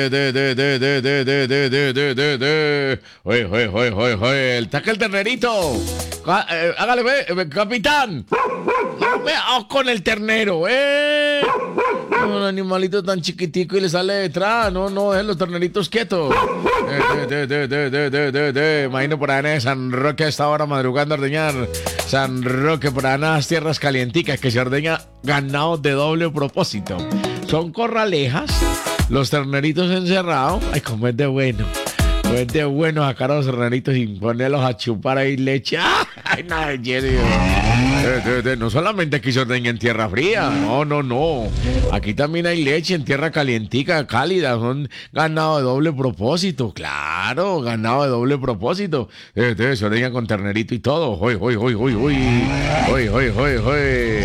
Oye, oye, oye, oye, oye, el taca el ternerito. Hágale, capitán. Vamos con el ternero, un animalito tan chiquitico y le sale detrás. No, no, los terneritos quietos. Imagino por allá en San Roque a esta hora madrugando a ordeñar. San Roque, por allá en las tierras calienticas que se ordeña ganado de doble propósito. Son corralejas, los terneritos encerrados. Ay, como es de bueno. Pues de bueno sacar a los terneritos y ponerlos a chupar ahí leche. Ay, nada, en serio. No solamente aquí se ordeña en tierra fría. No, no, no. Aquí también hay leche en tierra calientica, cálida. Son ganado de doble propósito. Claro, ganado de doble propósito. Se ordeña con ternerito y todo. Hoy, hoy, hoy, hoy, hoy. Hoy, hoy, hoy, hoy.